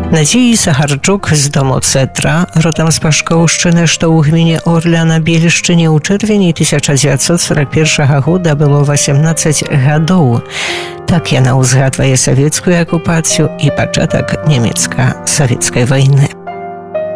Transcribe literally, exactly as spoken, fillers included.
Надзеі Сахарчук з дому Цэтра, родам з Пашкоўшчыны, што ў гміне Орля на Белішчыне ў чэрвені тысяча дзевяцьсот сорок першага года было васемнаццаць гадоў. Так яна ўзгадвае савецкую акупацыю і пачатак нямецка-савецкай вайны.